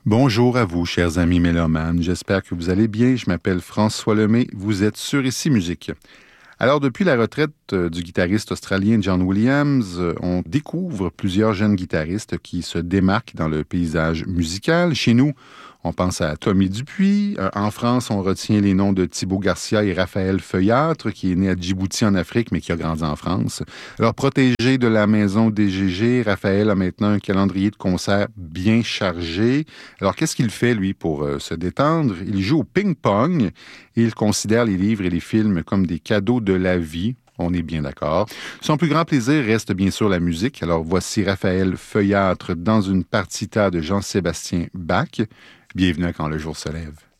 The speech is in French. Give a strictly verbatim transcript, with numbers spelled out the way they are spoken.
Bonjour à vous, chers amis mélomanes. J'espère que vous allez bien. Je m'appelle François Lemay. Vous êtes sur Ici Musique. Alors, depuis la retraite euh, du guitariste australien John Williams, euh, on découvre plusieurs jeunes guitaristes qui se démarquent dans le paysage musical. Chez nous, on pense à Tommy Dupuis. Euh, en France, on retient les noms de Thibaut Garcia et Raphaël Feuillâtre, qui est né à Djibouti en Afrique, mais qui a grandi en France. Alors, protégé de la maison D G G, Raphaël a maintenant un calendrier de concerts bien chargé. Alors, qu'est-ce qu'il fait, lui, pour euh, se détendre? Il joue au ping-pong et il considère les livres et les films comme des cadeaux de la vie. On est bien d'accord. Son plus grand plaisir reste bien sûr la musique. Alors, voici Raphaël Feuillâtre dans une partita de Jean-Sébastien Bach. Bienvenue à Quand le jour se lève.